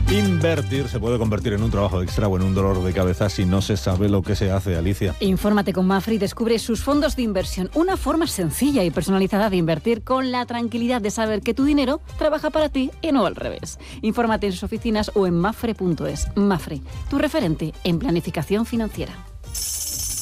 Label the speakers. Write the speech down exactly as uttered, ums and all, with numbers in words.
Speaker 1: Invertir se puede convertir en un trabajo extra o en un dolor de cabeza si no se sabe lo que se hace, Alicia.
Speaker 2: Infórmate con Mafre y descubre sus fondos de inversión. Una forma sencilla y personalizada de invertir con la tranquilidad de saber que tu dinero trabaja para ti y no al revés. Infórmate en sus oficinas o en mafre punto es. Mafre, tu referente en planificación financiera.